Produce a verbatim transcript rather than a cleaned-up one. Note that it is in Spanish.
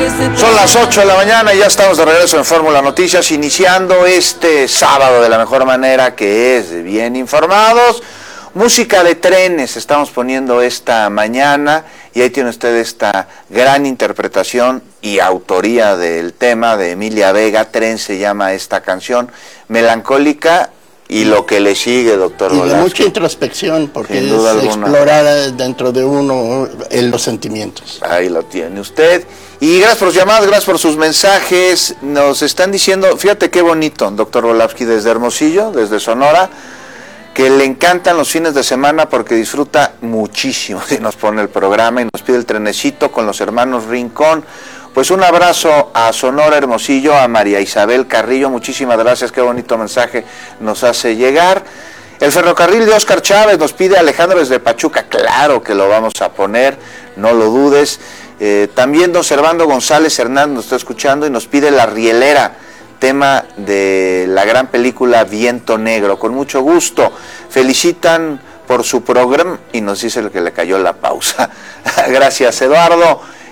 Son las ocho de la mañana y ya estamos de regreso en Fórmula Noticias, iniciando este sábado de la mejor manera, que es bien informados. Música de trenes estamos poniendo esta mañana y ahí tiene usted esta gran interpretación y autoría del tema de Emilia Vega. Tren se llama esta canción, melancólica y lo que le sigue, doctor Y Volavsky. de mucha introspección, porque Sin es duda alguna. explorar dentro de uno en los sentimientos. Ahí lo tiene usted. Y gracias por sus llamadas, gracias por sus mensajes. Nos están diciendo, fíjate qué bonito, doctor Volavsky, desde Hermosillo, desde Sonora, que le encantan los fines de semana porque disfruta muchísimo y nos pone el programa y nos pide el trenecito con los hermanos Rincón. Pues un abrazo a Sonora, Hermosillo, a María Isabel Carrillo, muchísimas gracias, qué bonito mensaje nos hace llegar. El ferrocarril de Óscar Chávez nos pide Alejandro desde Pachuca, claro que lo vamos a poner, no lo dudes. Eh, también don Servando González Hernández nos está escuchando y nos pide La Rielera, tema de la gran película Viento Negro, con mucho gusto. Felicitan por su programa y nos dice el que le cayó la pausa. Gracias, Eduardo.